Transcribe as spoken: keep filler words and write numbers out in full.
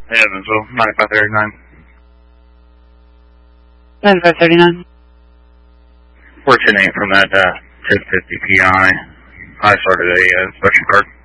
Evansville, ninety-five thirty-nine. ninety-five thirty-nine. four ten eight from that uh, ten fifty P I. I started a uh, inspection card.